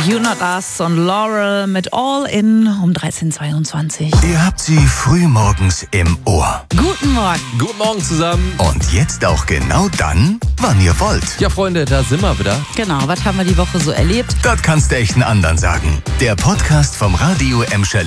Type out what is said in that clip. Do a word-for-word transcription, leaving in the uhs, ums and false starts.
You Not Us und Laurel mit All In um dreizehn Uhr zweiundzwanzig. Ihr habt sie frühmorgens im Ohr. Guten Morgen. Guten Morgen zusammen. Und jetzt auch genau dann, wann ihr wollt. Ja, Freunde, da sind wir wieder. Genau, was haben wir die Woche so erlebt? Das kannst du echt einen anderen sagen. Der Podcast vom Radio Emscher